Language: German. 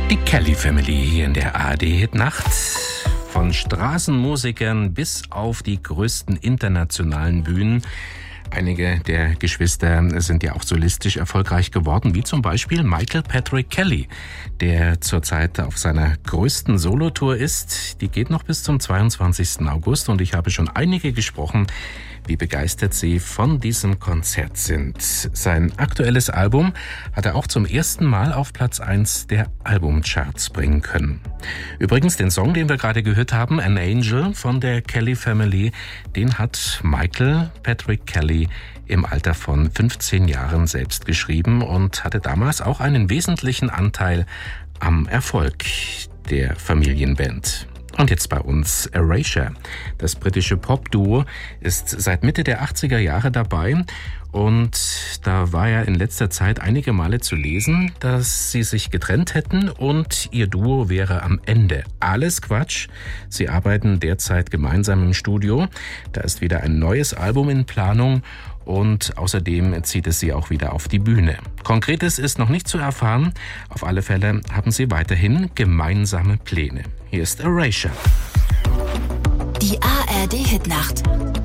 Die Kelly Family hier in der ARD-Hitnacht. Von Straßenmusikern bis auf die größten internationalen Bühnen. Einige der Geschwister sind ja auch solistisch erfolgreich geworden, wie zum Beispiel Michael Patrick Kelly, der zurzeit auf seiner größten Solotour ist. Die geht noch bis zum 22. August und ich habe schon einige gesprochen, wie begeistert sie von diesem Konzert sind. Sein aktuelles Album hat er auch zum ersten Mal auf Platz 1 der Albumcharts bringen können. Übrigens, den Song, den wir gerade gehört haben, An Angel von der Kelly Family, den hat Michael Patrick Kelly im Alter von 15 Jahren selbst geschrieben und hatte damals auch einen wesentlichen Anteil am Erfolg der Familienband. Und jetzt bei uns Erasure. Das britische Popduo ist seit Mitte der 80er Jahre dabei und da war ja in letzter Zeit einige Male zu lesen, dass sie sich getrennt hätten und ihr Duo wäre am Ende. Alles Quatsch. Sie arbeiten derzeit gemeinsam im Studio. Da ist wieder ein neues Album in Planung. Und außerdem zieht es sie auch wieder auf die Bühne. Konkretes ist noch nicht zu erfahren. Auf alle Fälle haben sie weiterhin gemeinsame Pläne. Hier ist Erasure. Die ARD-Hitnacht.